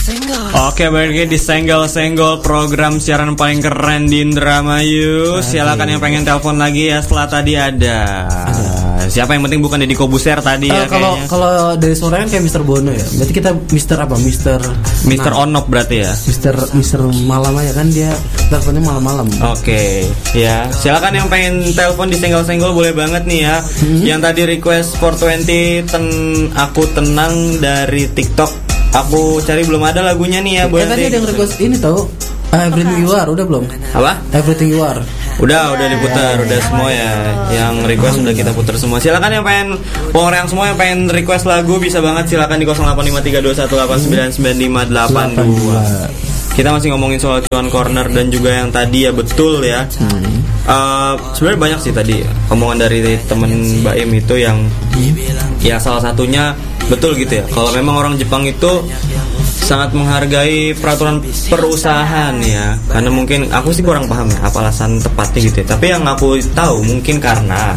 Oke, balik lagi di Senggol-Senggol, program siaran paling keren di Indramayu. Silakan yang pengen telepon lagi ya, setelah tadi ada siapa yang penting bukan Deddy Kobuser tadi ya kayaknya. Kalau dari suara kan kayak Mr. Bono ya. Berarti kita Mr. apa? Mr. Onop berarti ya. Mr. malam aja kan, dia teleponnya malam-malam. Oke, ya. Silakan yang pengen telepon di Senggol-Senggol boleh banget nih ya. Yang tadi request 420 Aku Tenang dari TikTok. Aku cari belum ada lagunya nih ya. Tadi ada yang request ini tahu. Everything You Are udah belum? Apa? Everything You Are. Udah diputar, udah semua ya. Yang request udah kita putar semua. Silakan yang pengen yang semua yang pengen request lagu bisa banget, silakan di 085321899582. Kita masih ngomongin soal cuan corner dan juga yang tadi ya, betul ya. Sebenarnya banyak sih tadi omongan dari temen Mbak Im itu yang ya salah satunya betul gitu ya. Kalau memang orang Jepang itu sangat menghargai peraturan perusahaan ya. Karena mungkin aku sih kurang paham ya apa alasan tepatnya gitu ya. Tapi yang aku tahu mungkin karena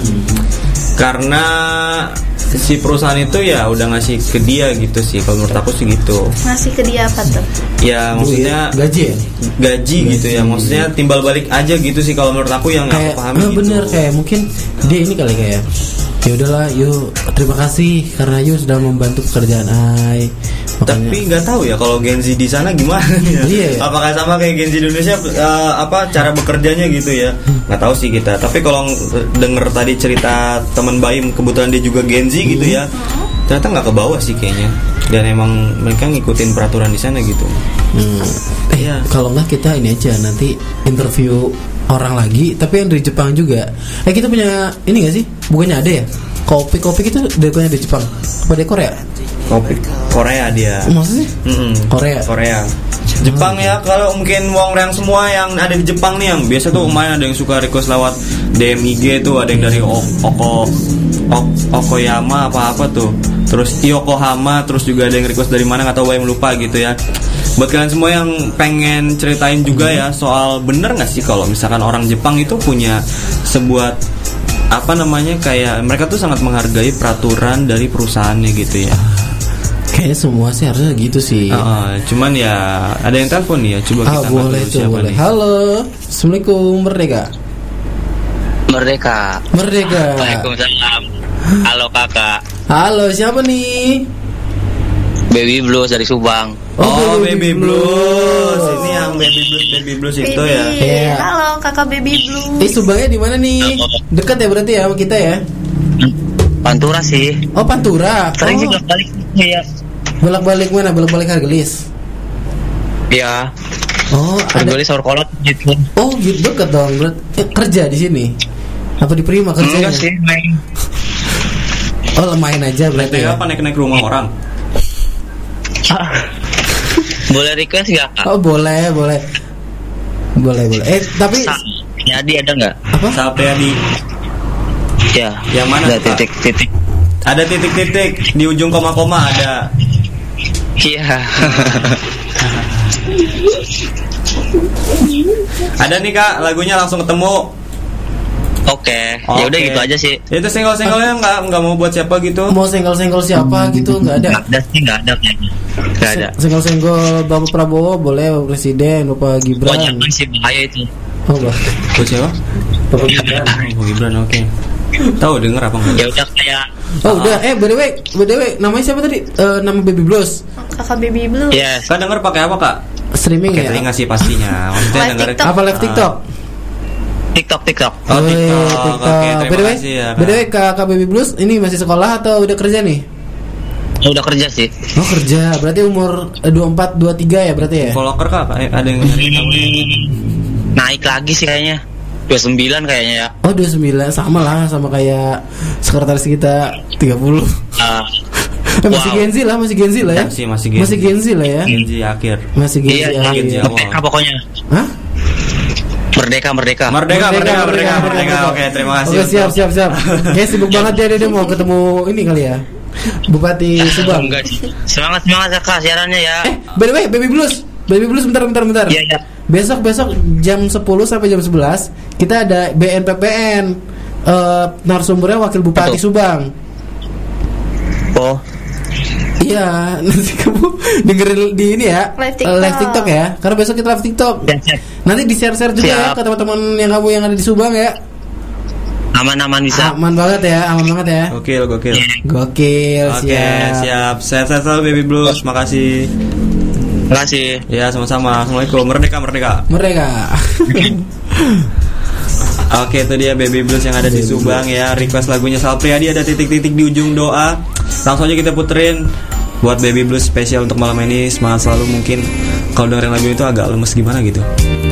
si perusahaan itu ya udah ngasih ke dia gitu sih. Kalau menurut aku sih gitu. Ngasih ke dia apa tuh? Ya maksudnya gaji gitu ya. Maksudnya timbal balik aja gitu sih kalau menurut aku yang aku pahami gitu. Bener, kayak mungkin dia ini kali kayak ya udahlah, yuk terima kasih karena yuk sudah membantu pekerjaan Ai. Tapi nggak tahu ya kalau Gen Z di sana gimana ya? Iya, ya? Apakah sama kayak Gen Z Indonesia cara bekerjanya gitu ya? Nggak tahu sih kita. Tapi kalau denger tadi cerita teman Baim, kebetulan dia juga Gen Z gitu ya, ternyata nggak ke bawah sih kayaknya. Dan emang mereka ngikutin peraturan di sana gitu. Ya. Kalau nggak kita ini aja nanti interview orang lagi, tapi yang dari Jepang juga. Kita punya ini nggak sih? Bukannya ada ya? Kopi itu dari Jepang. Apa dari Korea? Kopi Korea dia. Maksudnya? Korea. Jepang ya, kalau mungkin yang semua yang ada di Jepang nih yang biasa tuh lumayan ada yang suka request lewat DMIG tuh, ada yang dari Okoyama apa tuh. Terus Yokohama, terus juga ada yang request dari mana nggak tahu, yang lupa gitu ya. Buat kalian semua yang pengen ceritain juga ya soal bener nggak sih kalau misalkan orang Jepang itu punya sebuah kayak mereka tuh sangat menghargai peraturan dari perusahaannya gitu ya. Kayaknya semua sih harusnya gitu sih. Cuman ya ada yang telepon nih ya, coba kita boleh. Nih. Halo, Assalamualaikum, Merdeka. Waalaikumsalam. Halo kakak. Halo, siapa nih? Baby Blues dari Subang. Baby Blues. Ini yang Baby Blues itu ya. Yeah. Halo kakak Baby Blues. Subangnya di mana nih? Dekat ya berarti ya sama kita ya? Pantura sih. Oh, Pantura. Sering sih bolak-balik ya. Bolak-balik mana? Bolak-balik Hargelis. Iya. Hargelis Sorkolot gitu. Oh, gitu dekat dong. Kerja di sini. Apa di Prima kerjanya? Enggak sih, main. Main aja berarti ya. Apa naik rumah orang? Boleh request nggak kak? Boleh. Tapi Yadi ada nggak? Apa? Sapriadi. Ya. Yang mana? Ada titik-titik. Ada titik-titik di ujung koma-koma ada. Iya. Ada nih kak, lagunya langsung ketemu. Oke. Ya udah gitu aja sih. Itu single-singlenya nggak mau buat siapa gitu? Mau single siapa gitu nggak ada? Nggak ada kayaknya. Nggak ada. Single Bapak Prabowo boleh, Bapak Presiden, Bapak Gibran. Oh jangan sih, bahaya itu. Buat siapa? Bapak Gibran. Bapak Gibran, oke. Tahu denger apa nggak? Ya udah kayak. Udah. By the way, namanya siapa tadi? Nama Baby Blues. Kakak Baby Blues. Yes. Kan denger pakai apa kak? Streaming ya? Telinga sih pastinya. Maksudnya denger apa live TikTok? TikTok. Oh, TikTok. Oke, terima kasih ya. By the way, Kak Baby Blues ini masih sekolah atau udah kerja nih? Udah kerja sih. Oh, kerja. Berarti umur 24, 23 ya berarti ya? Follower kak, ada yang naik lagi sih kayaknya. 29 kayaknya ya. Oh, 29 sama kayak sekretaris kita 30. Masih Gen Z lah ya. Masih Gen Z lah ya. Gen Z akhir. Masih Gen Z akhir. Merdeka pokoknya. Hah? Merdeka. Oke, terima kasih. Oke, siap. Ya sibuk banget dia mau ketemu ini kali ya. Bupati Subang. Enggak sih. Semangat ya kak siarannya ya. By the way, Baby Blues bentar. Iya. Besok jam 10 sampai jam 11 kita ada narasumbernya Wakil Bupati Subang. Oh. Iya, nanti kamu dengerin di ini ya, Live TikTok ya. Karena besok kita live TikTok. Nanti di share juga ya ke teman-teman yang kamu yang ada di Subang ya. Aman bisa. Aman banget ya. Gokil. Oke, siap. Sehat selalu Baby Blues. Makasih. Ya, sama-sama. Assalamualaikum. Merdeka. Oke, itu dia Baby Blues yang ada di Subang ya. Request lagunya Sal Priadi ada titik-titik di ujung doa. Langsung aja kita puterin buat Baby Blues spesial untuk malam ini. Semangat selalu. Mungkin kalau dengerin lagu itu agak lemes gimana gitu.